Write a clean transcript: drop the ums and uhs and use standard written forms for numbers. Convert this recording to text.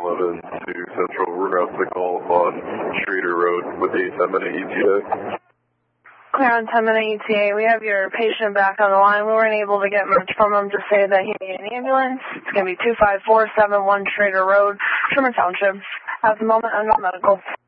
11 to Central. We're about to call on Streeter Road with a 10-minute ETA. Clear on 10-minute ETA. We have your patient back on the line. We weren't able to get much from him to say that he needed an ambulance. It's going to be 25471 Streeter Road, Sherman Township. At the moment, unknown medical.